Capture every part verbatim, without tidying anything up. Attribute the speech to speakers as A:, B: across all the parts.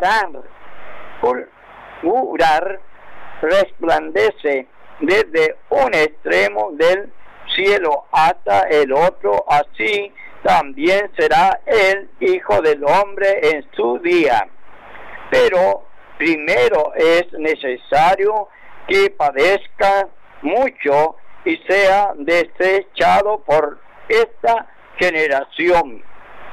A: fulgurar, resplandece desde un extremo del cielo hasta el otro, así también será el Hijo del Hombre en su día. Pero primero es necesario que padezca mucho y sea desechado por esta generación.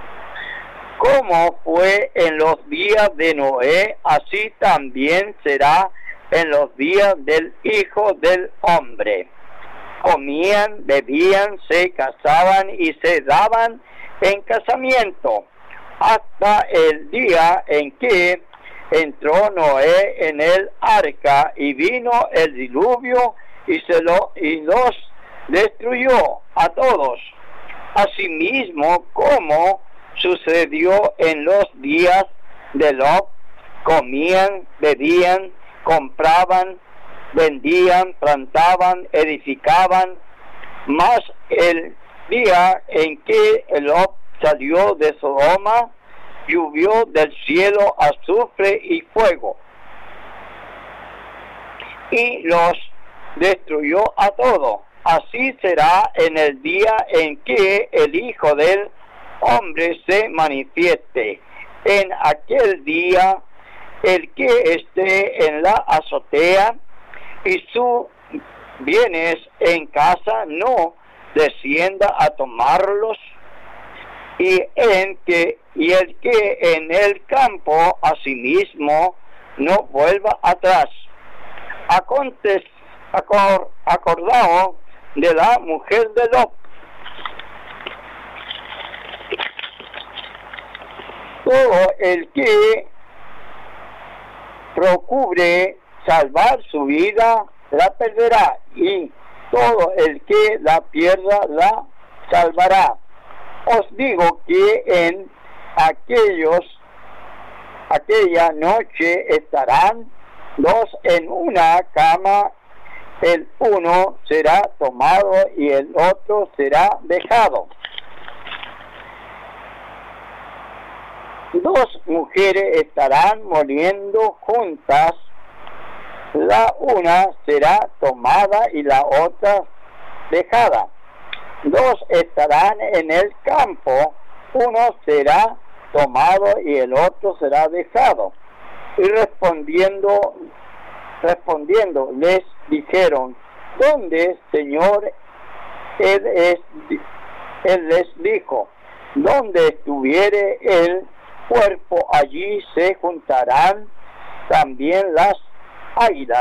A: Como fue en los días de Noé, así también será en los días del Hijo del Hombre. Comían, bebían, se casaban y se daban en casamiento, hasta el día en que entró Noé en el arca y vino el diluvio y, se lo, y los destruyó a todos. Asimismo, como sucedió en los días de Lot, comían, bebían, compraban, vendían, plantaban, edificaban, mas el día en que Lot salió de Sodoma, llovió del cielo azufre y fuego, y los destruyó a todos. Así será en el día en que el Hijo del Hombre se manifieste. En aquel día, el que esté en la azotea y sus bienes en casa no descienda a tomarlos, y en que y el que en el campo asimismo no vuelva atrás. Aconte, acor, acordado de la mujer de Lot. Todo el que procure salvar su vida la perderá, y todo el que la pierda la salvará. Os digo que en aquellos aquella noche estarán dos en una cama, el uno será tomado y el otro será dejado. Dos mujeres estarán moliendo juntas, la una será tomada y la otra dejada. Dos estarán en el campo, uno será tomado y el otro será dejado. Y respondiendo, respondiendo les dijeron: ¿dónde, Señor? Él, es, él les dijo: donde estuviere el cuerpo, allí se juntarán también las águilas.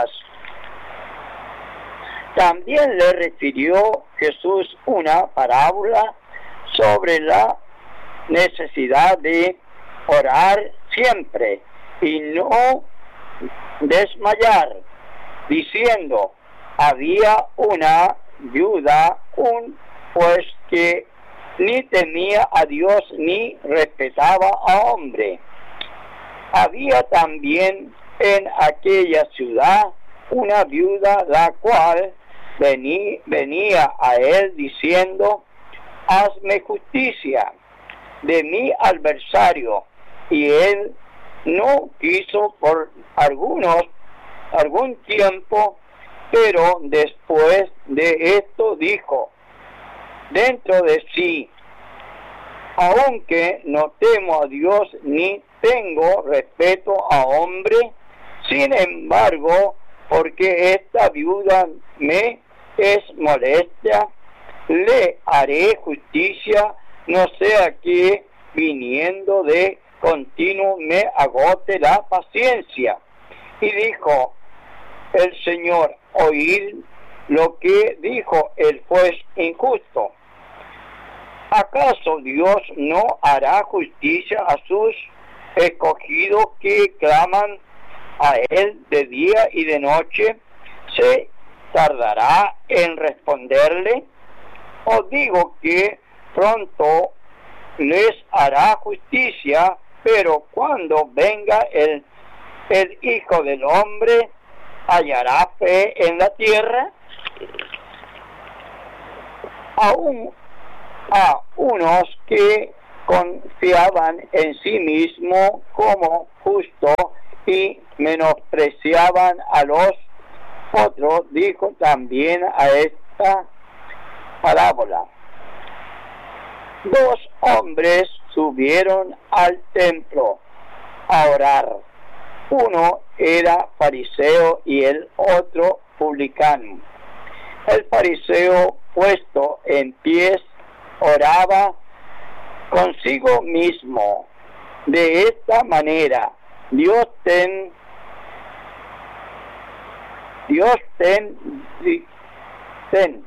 A: También le refirió Jesús una parábola sobre la necesidad de orar siempre y no desmayar, diciendo: había una viuda, un pues que ni temía a Dios ni respetaba a hombre. Había también en aquella ciudad una viuda, la cual vení, venía a él diciendo: hazme justicia de mi adversario. Y él no quiso por algunos algún tiempo, pero después de esto dijo dentro de sí: aunque no temo a Dios ni tengo respeto a hombre, sin embargo, porque esta viuda me es molestia, le haré justicia, no sea que viniendo de continuo me agote la paciencia. Y dijo el Señor: oíd lo que dijo el juez injusto. ¿Acaso Dios no hará justicia a sus escogidos que claman a él de día y de noche? ¿Se tardará en responderle? Os digo que pronto les hará justicia, pero cuando venga el, el Hijo del Hombre, ¿hallará fe en la tierra? Aún a unos que confiaban en sí mismos como justos y menospreciaban a los otros, dijo también a esta parábola. Dos hombres subieron al templo a orar. Uno era fariseo y el otro publicano. El fariseo, puesto en pies, oraba consigo mismo de esta manera: Dios ten, Dios ten, ten,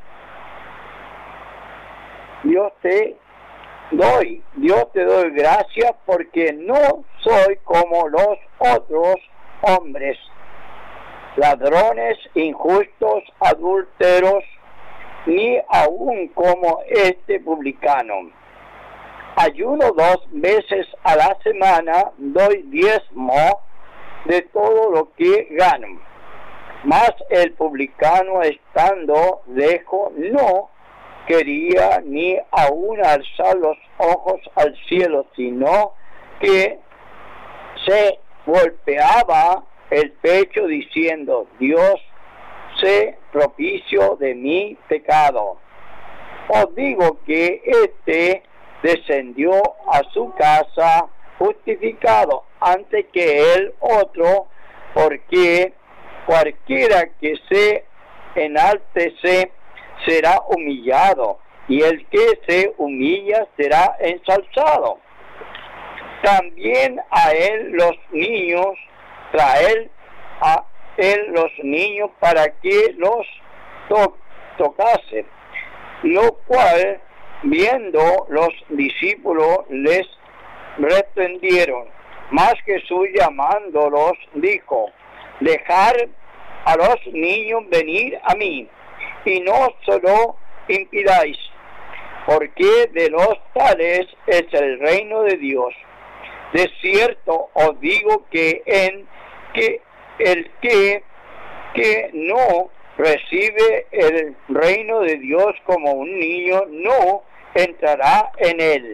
A: Dios te doy, Dios te doy gracias porque no soy como los otros hombres, ladrones, injustos, adúlteros, ni aun como este publicano. Ayuno dos veces a la semana, doy diezmo de todo lo que gano. Mas el publicano, estando lejos, no quería ni aún alzar los ojos al cielo, sino que se golpeaba el pecho diciendo: Dios, sé propicio de mi pecado. Os digo que este descendió a su casa justificado antes que el otro, porque cualquiera que se enaltece será humillado, y el que se humilla será ensalzado. También a él los niños, traer a él los niños para que los to tocase, lo cual, viendo los discípulos, les reprendieron. Mas Jesús, llamándolos, dijo: Dejad a los niños venir a mí, y no solo impidáis, porque de los tales es el reino de Dios. De cierto os digo que en que el que, que no recibe el reino de Dios como un niño, no entrará en él.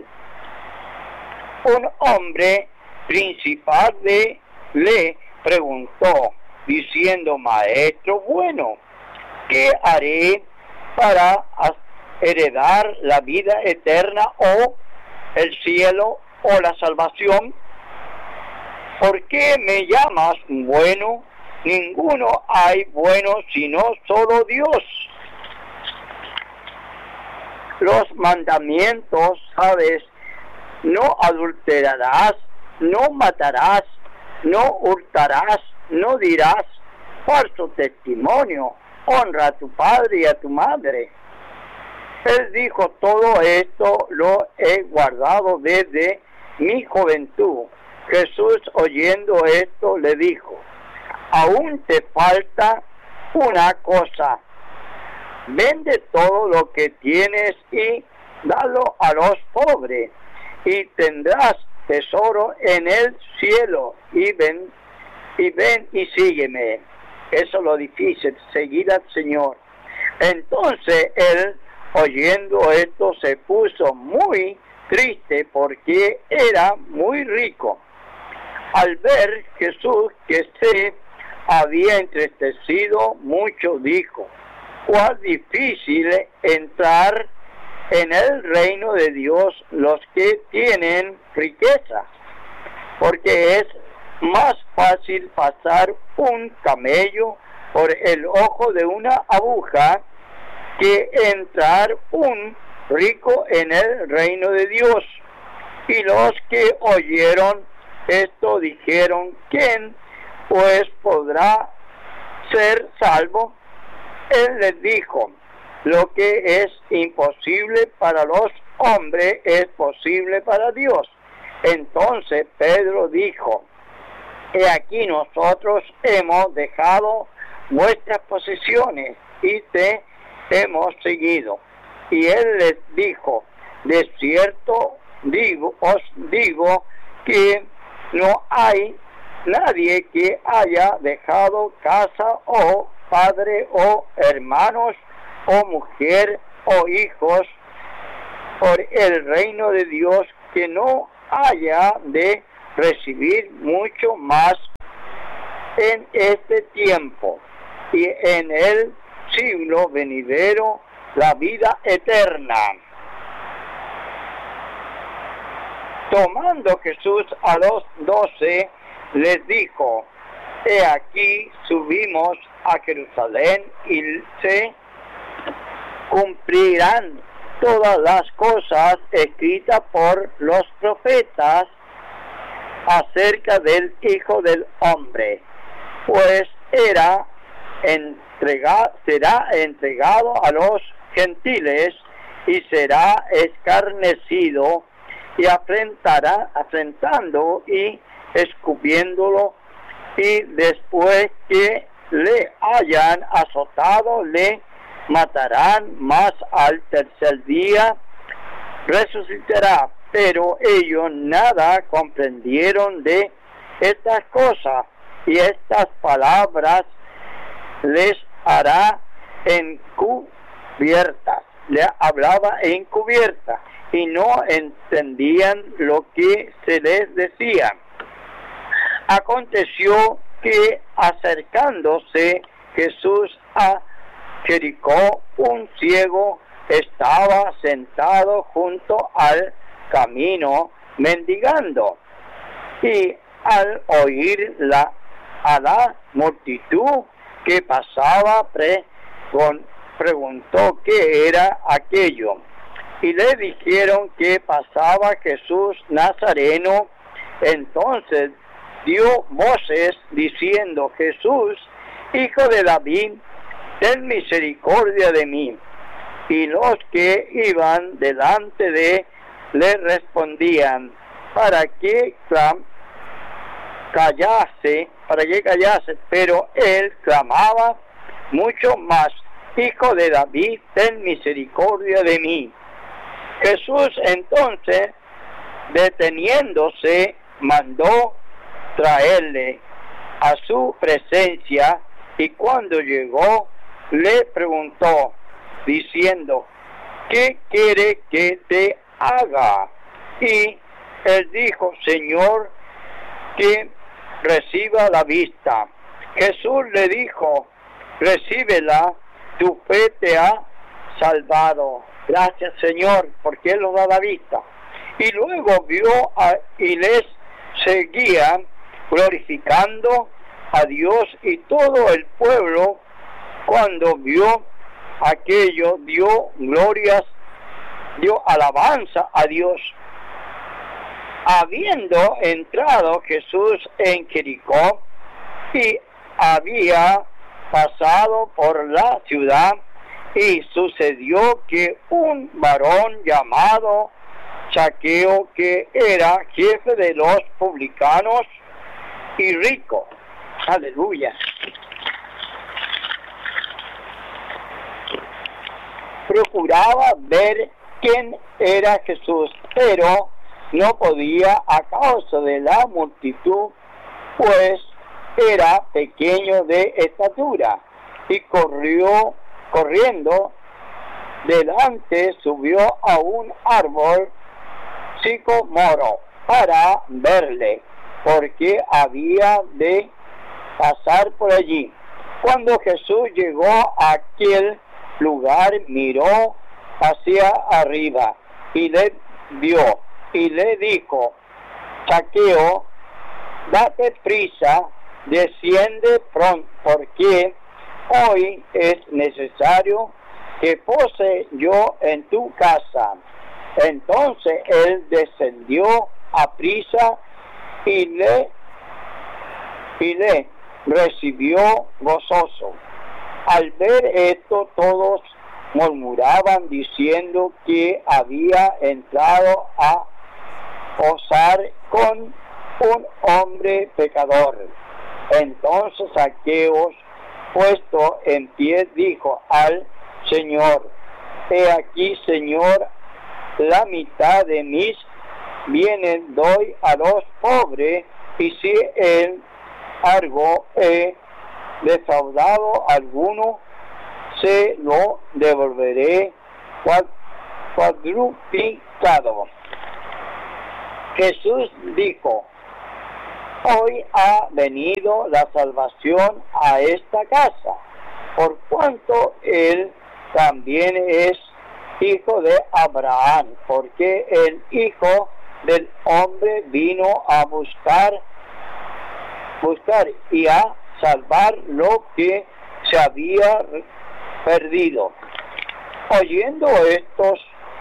A: Un hombre principal de, le preguntó, diciendo: Maestro bueno, ¿qué haré para heredar la vida eterna, o el cielo, o la salvación? ¿Por qué me llamas bueno? Ninguno hay bueno sino solo Dios. Los mandamientos, ¿sabes? No adulterarás, no matarás, no hurtarás, no dirás falso testimonio, honra a tu padre y a tu madre. Él dijo: todo esto lo he guardado desde mi juventud. Jesús, oyendo esto, le dijo: aún te falta una cosa. Vende todo lo que tienes y dalo a los pobres, y tendrás tesoro en el cielo, y ven y ven y sígueme. Eso es lo difícil, seguir al Señor. Entonces él, oyendo esto, se puso muy triste porque era muy rico. Al ver Jesús que se había entristecido mucho, dijo: cuán difícil entrar en el reino de Dios los que tienen riquezas, porque es más fácil pasar un camello por el ojo de una aguja que entrar un rico en el reino de Dios. Y los que oyeron esto dijeron: ¿quién pues podrá ser salvo? Él les dijo: lo que es imposible para los hombres es posible para Dios. Entonces Pedro dijo: he aquí, nosotros hemos dejado vuestras posesiones y te hemos seguido. Y él les dijo: de cierto digo, os digo que no hay nadie que haya dejado casa o padre o hermanos o mujer o hijos por el reino de Dios que no haya de recibir mucho más en este tiempo y en el siglo venidero la vida eterna. Tomando Jesús a los doce, les dijo: he aquí subimos a Jerusalén y se cumplirán todas las cosas escritas por los profetas acerca del Hijo del Hombre, pues era entrega, será entregado a los gentiles y será escarnecido y afrentará, afrentando y escupiéndolo, y después que le hayan azotado le matarán, mas al tercer día resucitará. Pero ellos nada comprendieron de estas cosas, y estas palabras les hará encubiertas. Le hablaba encubierta, y no entendían lo que se les decía. Aconteció que, acercándose Jesús a Jericó, un ciego estaba sentado junto al camino mendigando, y al oír la, a la multitud que pasaba, pre, con, preguntó qué era aquello. Y le dijeron que pasaba Jesús Nazareno. Entonces dio voces diciendo: Jesús, Hijo de David, ten misericordia de mí. Y los que iban delante de le respondían para que callase, para que callase, pero él clamaba mucho más: Hijo de David, ten misericordia de mí. Jesús entonces, deteniéndose, mandó traerle a su presencia, y cuando llegó le preguntó diciendo: ¿qué quiere que te haga? Y él dijo: Señor, que reciba la vista. Jesús le dijo: recíbela, tu fe te ha salvado. Gracias, Señor, porque Él nos da la vista. Y luego vio a, y les seguía glorificando a Dios, y todo el pueblo, cuando vio aquello, dio glorias, dio alabanza a Dios. Habiendo entrado Jesús en Jericó y había pasado por la ciudad, y sucedió que un varón llamado Zaqueo, que era jefe de los publicanos y rico, aleluya, procuraba ver quién era Jesús, pero no podía a causa de la multitud, pues era pequeño de estatura, y corrió, corriendo delante, subió a un árbol sicómoro para verle, porque había de pasar por allí. Cuando Jesús llegó a aquel lugar, miró hacia arriba y le vio, y le dijo: Zaqueo, date prisa, desciende pronto, porque hoy es necesario que pose yo en tu casa. Entonces él descendió a prisa y le, y le recibió gozoso. Al ver esto, todos murmuraban diciendo que había entrado a posar con un hombre pecador. Entonces Zaqueo, puesto en pie, dijo al Señor: he aquí, Señor, la mitad de mis bienes doy a los pobres, y si en algo he defraudado a alguno, se lo devolveré cuadruplicado. Jesús dijo: hoy ha venido la salvación a esta casa, por cuanto él también es hijo de Abraham, porque el Hijo del Hombre vino a buscar, buscar y a salvar lo que se había perdido. Oyendo estos,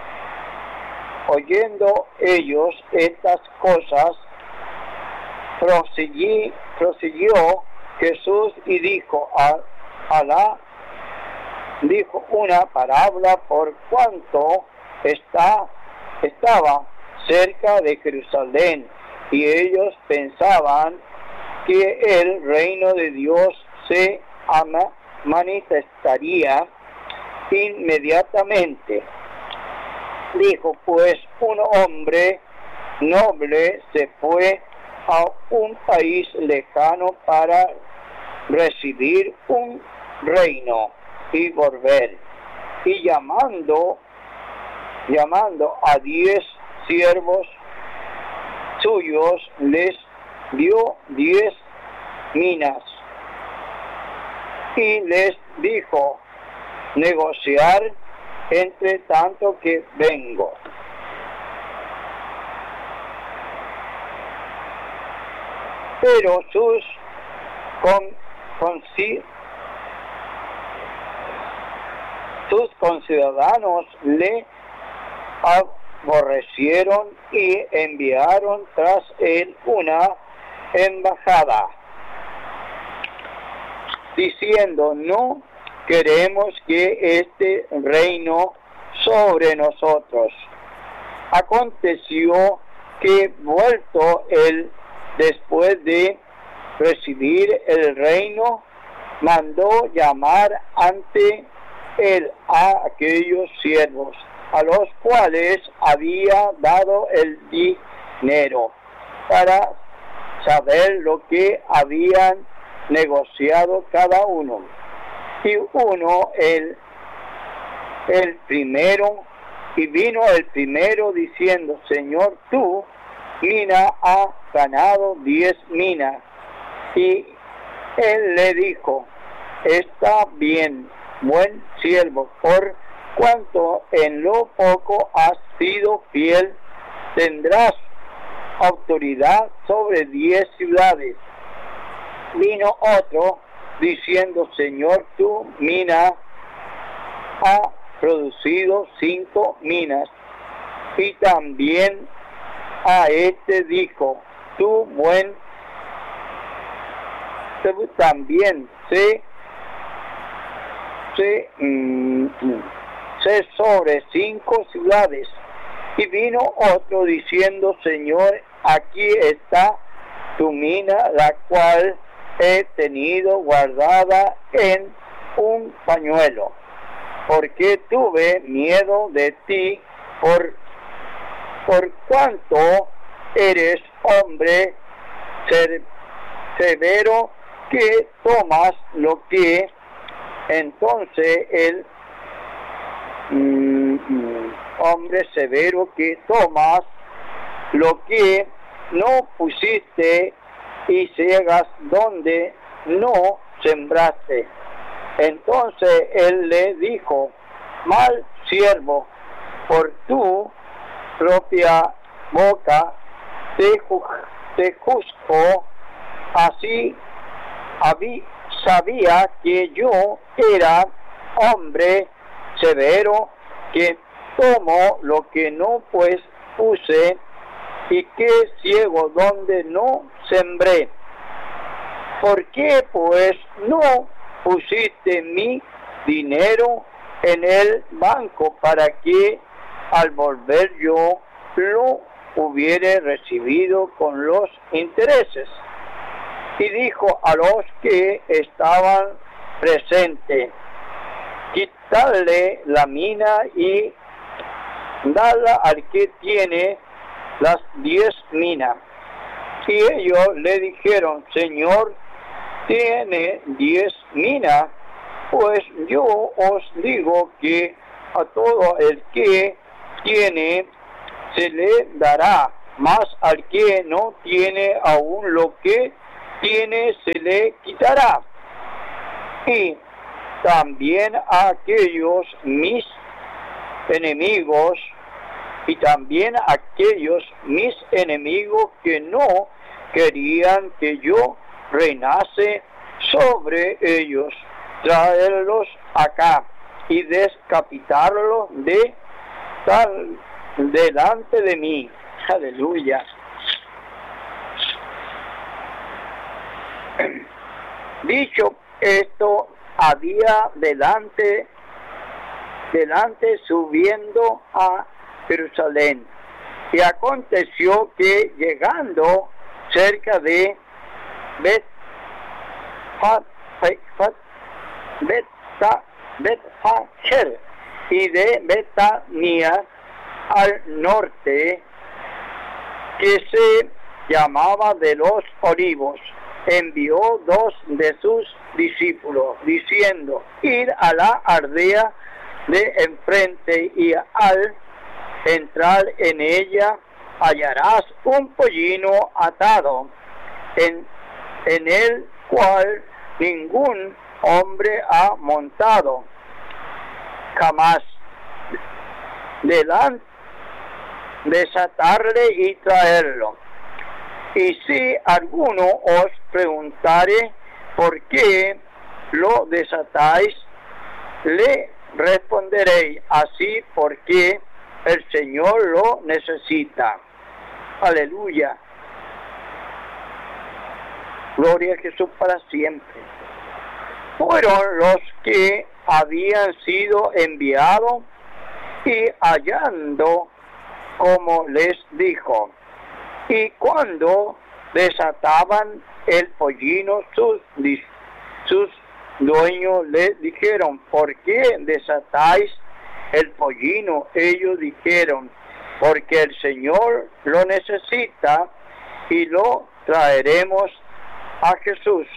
A: oyendo ellos estas cosas, prosiguió, prosiguió Jesús y dijo a, a la dijo una parábola por cuanto está, estaba cerca de Jerusalén, y ellos pensaban que el reino de Dios se ama, manifestaría inmediatamente. Dijo, pues un hombre noble se fue a un país lejano para recibir un reino y volver, y llamando llamando a diez siervos suyos les dio diez minas y les dijo, negociar entre tanto que vengo. Pero sus con, con, sus conciudadanos le aborrecieron y enviaron tras él una embajada, diciendo, no queremos que este reino sobre nosotros. Aconteció que vuelto él después de recibir el reino, mandó llamar ante él a aquellos siervos a los cuales había dado el dinero, para saber lo que habían negociado cada uno. Y uno el, el primero, y vino el primero diciendo, Señor, tú, mina, ha ganado diez minas. Y él le dijo, está bien, buen siervo, por cuanto en lo poco has sido fiel, tendrás autoridad sobre diez ciudades. Vino otro diciendo, Señor, tu mina ha producido cinco minas. Y también a este dijo, tú buen, también sé, sé, mm, sé sobre cinco ciudades. Y vino otro diciendo, Señor, aquí está tu mina, la cual he tenido guardada en un pañuelo, porque tuve miedo de ti, por, por cuanto eres hombre severo, que tomas lo que. Entonces el mm, hombre severo que tomas lo que no pusiste y ciegas donde no sembraste. Entonces él le dijo, mal siervo, por tu propia boca te, ju te juzgo, así habí, sabía que yo era hombre severo, que tomo lo que no pues puse, y que ciego donde no sembré. ¿Por qué pues no pusiste mi dinero en el banco, para que al volver yo lo hubiere recibido con los intereses? Y dijo a los que estaban presentes, quitadle la mina y dadla al que tiene las diez minas. Y ellos le dijeron, Señor, tiene diez minas. Pues yo os digo que a todo el que tiene se le dará, mas al que no tiene aún lo que tiene se le quitará. Y también a aquellos mis enemigos, y también a aquellos mis enemigos que no querían que yo reinase sobre ellos, traerlos acá y descapitarlos de tal delante de mí. Aleluya. Dicho esto, había delante, delante subiendo a Jerusalén. Y aconteció que llegando cerca de Bet Bet-Hacher y de Betania al norte, que se llamaba de los Olivos, envió dos de sus discípulos, diciendo: id a la aldea de enfrente, y al entrar en ella hallarás un pollino atado, en, en el cual ningún hombre ha montado jamás. Delante, desatarle y traerlo. Y si alguno os preguntare por qué lo desatáis, le responderéis: así porque el Señor lo necesita. Aleluya. Gloria a Jesús para siempre. Fueron los que habían sido enviados, y hallando como les dijo. Y cuando desataban el pollino, sus, sus dueños le dijeron: ¿por qué desatáis el pollino? Ellos dijeron: porque el Señor lo necesita, y lo traeremos a Jesús.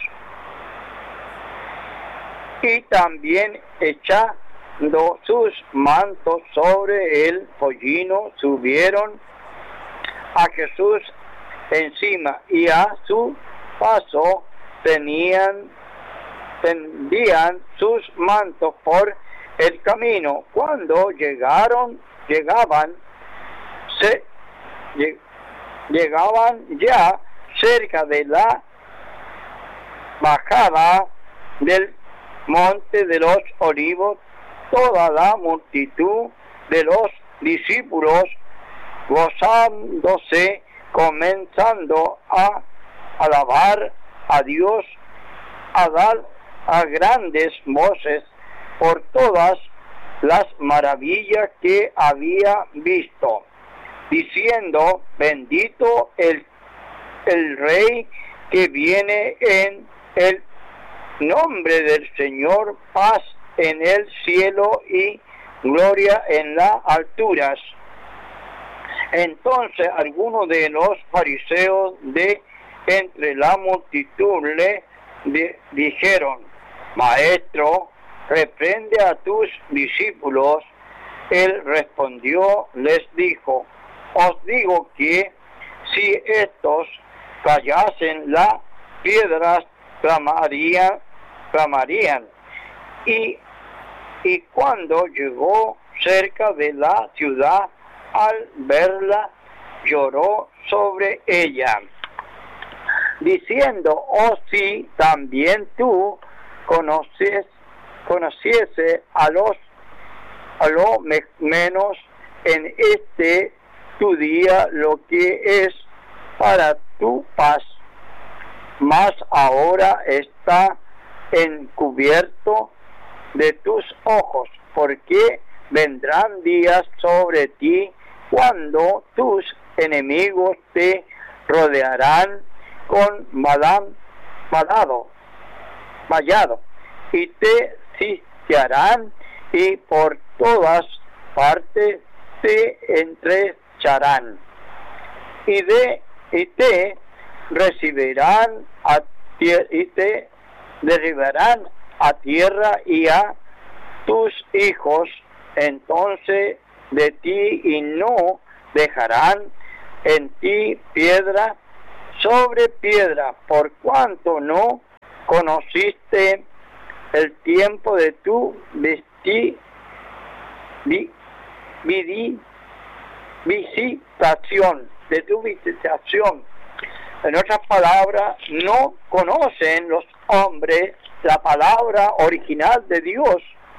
A: Y también echando sus mantos sobre el pollino, subieron a Jesús encima, y a su paso tenían, tendían sus mantos por el camino. Cuando llegaron, llegaban, se, llegaban ya cerca de la bajada del monte de los Olivos, toda la multitud de los discípulos, gozándose, comenzando a alabar a Dios, a dar a grandes voces por todas las maravillas que había visto, diciendo: bendito el, el Rey que viene en el nombre del Señor, paz en el cielo y gloria en las alturas. Entonces algunos de los fariseos de entre la multitud le de, dijeron: Maestro, reprende a tus discípulos. Él respondió, les dijo: os digo que si estos callasen, las piedras clamarían, clamarían. Y, y cuando llegó cerca de la ciudad, al verla, lloró sobre ella, diciendo: oh, si también tú conoces, conociese a los a lo me, menos en este tu día lo que es para tu paz, mas ahora está encubierto de tus ojos, porque vendrán días sobre ti cuando tus enemigos te rodearán con malam, malado, vallado, y te sitiarán, y por todas partes te entrecharán, y de y te recibirán a y te derribarán a tierra y a tus hijos entonces de ti, y no dejarán en ti piedra sobre piedra, por cuanto no conociste el tiempo de tu vesti, vi, vidi, visitación, de tu visitación. En otras palabras, no conocen los hombres la palabra original de Dios,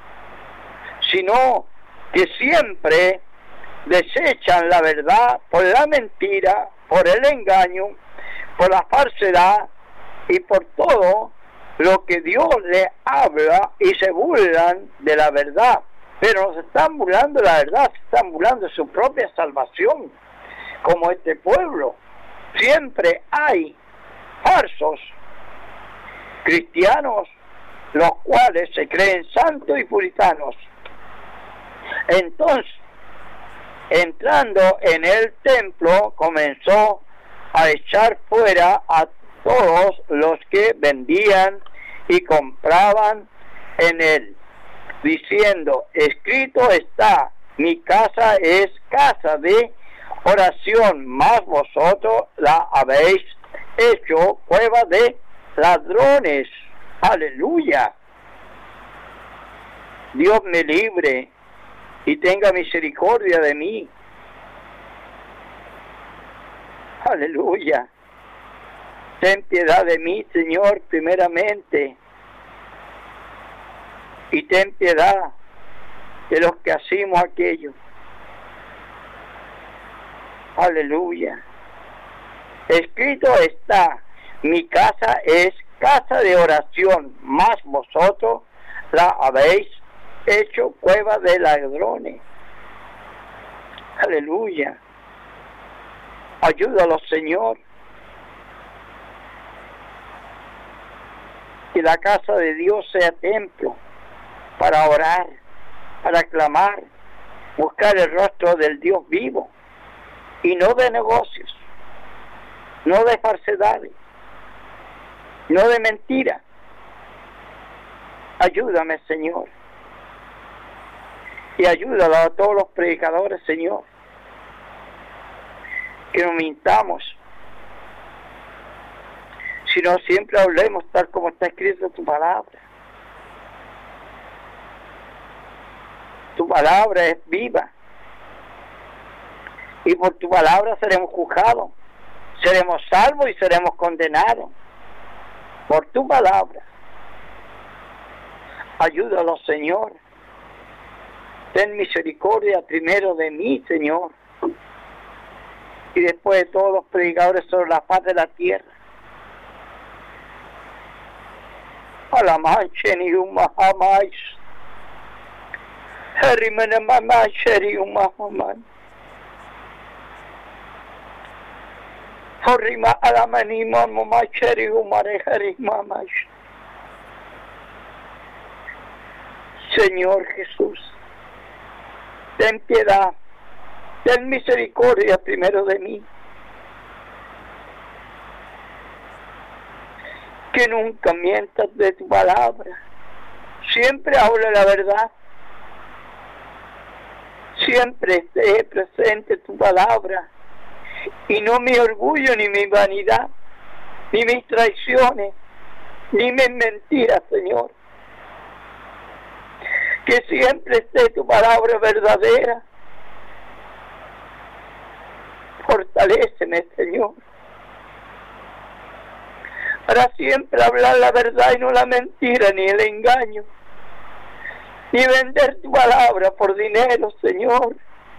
A: sino que siempre desechan la verdad por la mentira, por el engaño, por la falsedad y por todo lo que Dios les habla, y se burlan de la verdad. Pero no se están burlando de la verdad, se están burlando de su propia salvación, como este pueblo. Siempre hay falsos cristianos, los cuales se creen santos y puritanos. Entonces, entrando en el templo, comenzó a echar fuera a todos los que vendían y compraban en él, diciendo: escrito está, mi casa es casa de oración, mas vosotros la habéis hecho cueva de ladrones. Aleluya. Dios me libre y tenga misericordia de mí. Aleluya. Ten piedad de mí, Señor, primeramente. Y ten piedad de los que hacemos aquello. Aleluya. Escrito está, mi casa es casa de oración, mas vosotros la habéis hecho cueva de ladrones. Aleluya. Ayúdalos, Señor. Que la casa de Dios sea templo para orar, para clamar, buscar el rostro del Dios vivo, y no de negocios, no de falsedades, no de mentiras. Ayúdame, Señor, y ayúdalo a todos los predicadores, Señor, que no mintamos, sino siempre hablemos tal como está escrito en tu palabra. Tu palabra es viva, y por tu palabra seremos juzgados, seremos salvos y seremos condenados. Por tu palabra. Ayúdalos, Señor. Ten misericordia primero de mí, Señor, y después de todos los predicadores sobre la faz de la tierra. A la mancha ni un mahamais. Harimana mamá, sheri un mahamán. Horima alamani mamá, sheri un marejari mamás. Señor Jesús, ten piedad, ten misericordia primero de mí. Que nunca mientas de tu palabra, siempre habla la verdad, siempre esté presente tu palabra, y no mi orgullo, ni mi vanidad, ni mis traiciones, ni mis mentiras, Señor. Que siempre esté tu palabra verdadera. Fortaléceme, Señor, para siempre hablar la verdad y no la mentira, ni el engaño, ni vender tu palabra por dinero, Señor.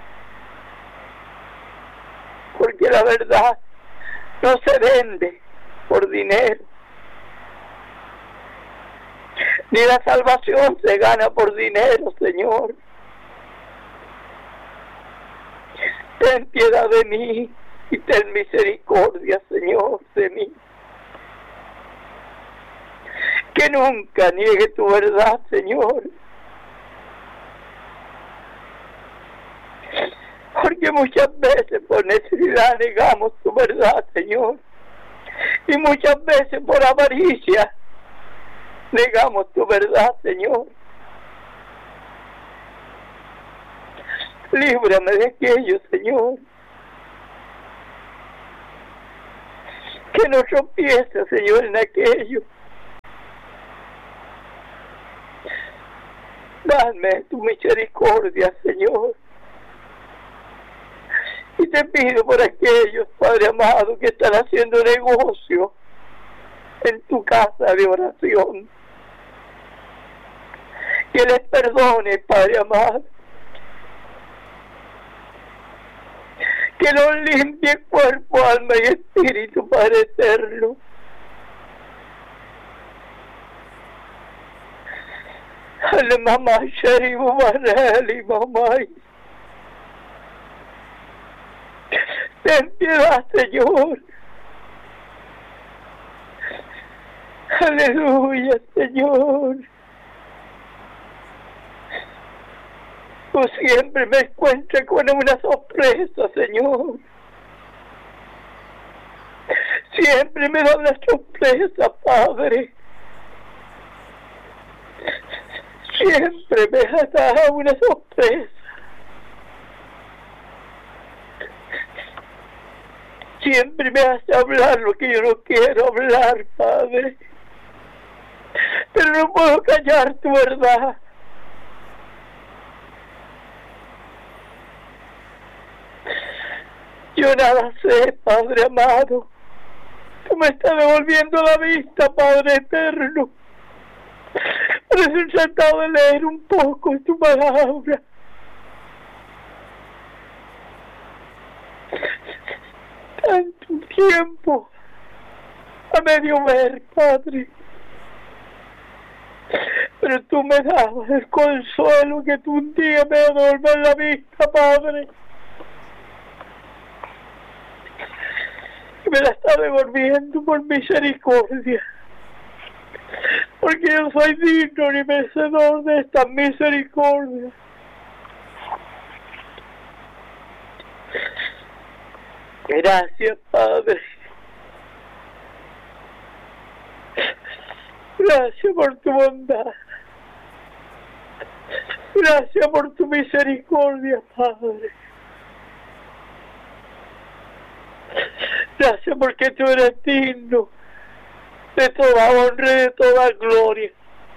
A: Porque la verdad no se vende por dinero, ni la salvación se gana por dinero, Señor. Ten piedad de mí y ten misericordia, Señor, de mí. Que nunca niegue tu verdad, Señor. Porque muchas veces por necesidad negamos tu verdad, Señor. Y muchas veces por avaricia negamos tu verdad, Señor. Líbrame de aquello, Señor. que no tropiece, Señor, en aquello. Dame tu misericordia, Señor. Y te pido por aquellos, Padre amado, que están haciendo negocio en tu casa de oración. Que les perdone, Padre amado. Que los limpie cuerpo, alma y espíritu, Padre eterno. Ale mamá, Shari, mamá, Nelly, mamá. Ten piedad, Señor. Aleluya, Señor. Tú siempre me encuentras con una sorpresa, Señor. Siempre me da una sorpresa, Padre. Siempre me has dado una sorpresa. Siempre me hace hablar lo que yo no quiero hablar, Padre. Pero no puedo callar tu verdad. Yo nada sé, Padre amado. Tú me estás devolviendo la vista, Padre eterno. Por eso he tratado de leer un poco tu palabra. Tanto tiempo a medio ver, Padre. Pero tú me dabas el consuelo que tú un día me devolver la vista, Padre. Y me la estás devolviendo por misericordia. Porque yo soy digno y merecedor de esta misericordia. Gracias, Padre. Gracias por tu bondad. Gracias por tu misericordia, Padre. Gracias porque tú eres digno de toda honra y de toda gloria.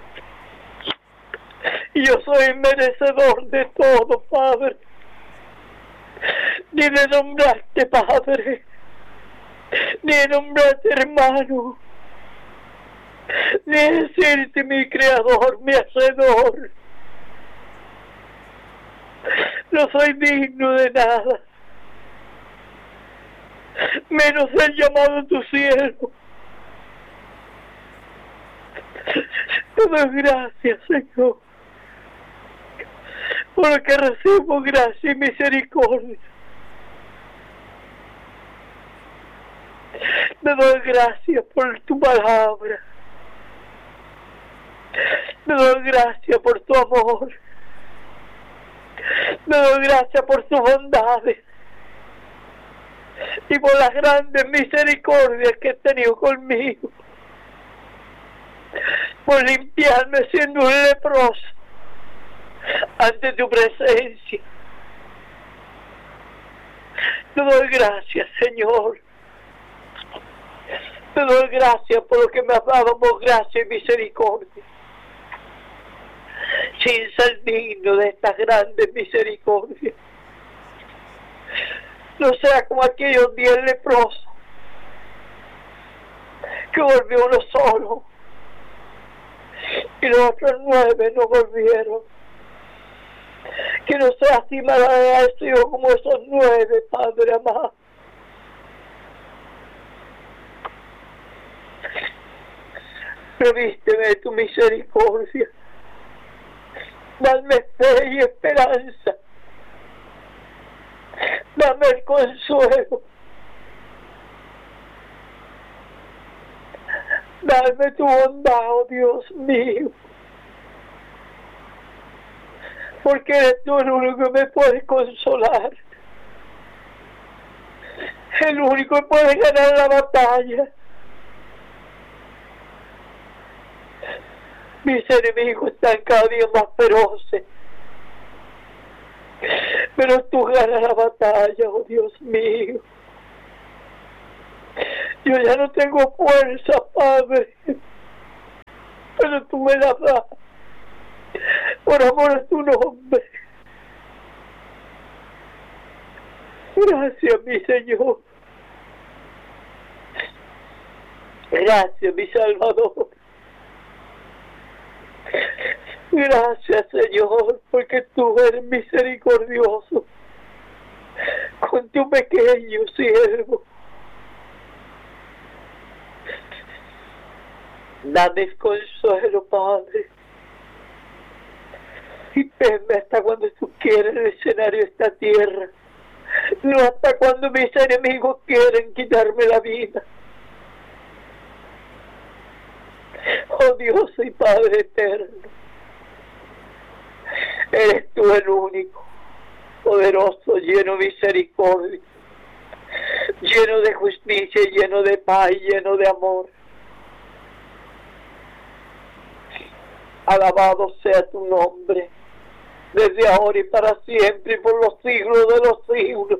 A: Y yo soy merecedor de todo, Padre. Ni de nombrarte Padre, ni de nombrarte hermano, ni de decirte mi Creador, mi Hacedor. No soy digno de nada, menos el llamado a tu siervo. Te doy gracias, Señor, por lo que recibo gracia y misericordia. Te doy gracias por tu palabra. Te doy gracias por tu amor. Te doy gracias por tus bondades y por las grandes misericordias que has tenido conmigo, por limpiarme siendo un leproso ante tu presencia. Te doy gracias, Señor. Te doy gracias por lo que me has dado por gracia y misericordia, sin ser digno de estas grandes misericordias. No sea como aquellos diez leprosos, que volvió uno solo y los otros nueve no volvieron. Que no sea así malagradecido como esos nueve, Padre amado. Revísteme de tu misericordia. Dame fe y esperanza. Dame el consuelo. Dame tu bondad, oh Dios mío. Porque eres tú el único que me puede consolar. El único que puede ganar la batalla. Mis enemigos están cada día más feroces. Pero tú ganas la batalla, oh Dios mío. Yo ya no tengo fuerza, Padre, pero tú me la das por amor a tu nombre. Gracias, mi Señor. Gracias, mi Salvador. Gracias, Señor, porque tú eres misericordioso con tu pequeño siervo. Dame consuelo, Padre, y venme hasta cuando tú quieras el escenario de esta tierra, no hasta cuando mis enemigos quieren quitarme la vida. Oh Dios y Padre eterno, eres tú el único, poderoso, lleno de misericordia, lleno de justicia, lleno de paz, lleno de amor. Alabado sea tu nombre, desde ahora y para siempre, y por los siglos de los siglos.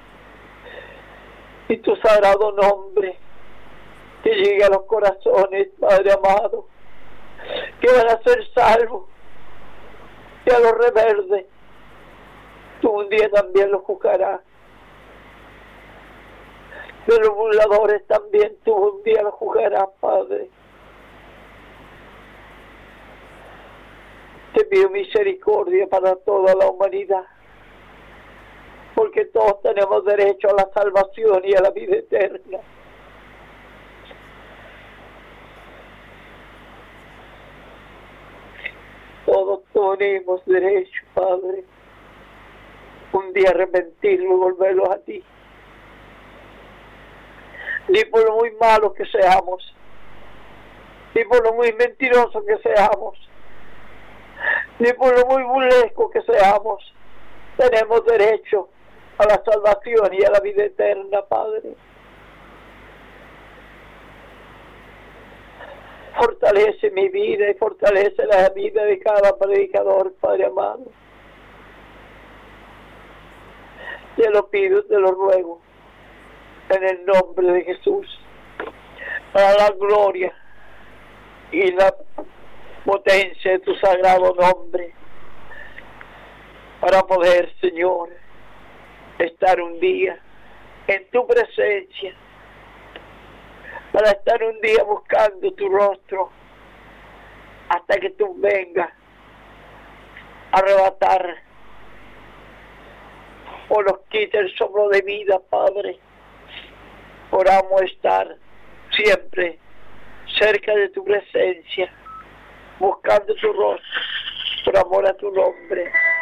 A: Y tu sagrado nombre, que llegue a los corazones, Padre amado, que van a ser salvos, y a los rebeldes, tú un día también los juzgarás. De los burladores también tú un día los juzgarás, Padre. Te pido misericordia para toda la humanidad, porque todos tenemos derecho a la salvación y a la vida eterna. Todos tenemos derecho, Padre, un día arrepentirnos y volverlos a ti. Ni por lo muy malos que seamos, ni por lo muy mentirosos que seamos, ni por lo muy burlescos que seamos, tenemos derecho a la salvación y a la vida eterna, Padre. Fortalece mi vida y fortalece la vida de cada predicador, Padre amado. Te lo pido, te lo ruego, en el nombre de Jesús, para la gloria y la potencia de tu sagrado nombre, para poder, Señor, estar un día en tu presencia, para estar un día buscando tu rostro, hasta que tú vengas a arrebatar o nos quite el soplo de vida, Padre. Oramos estar siempre cerca de tu presencia, buscando tu rostro, por amor a tu nombre.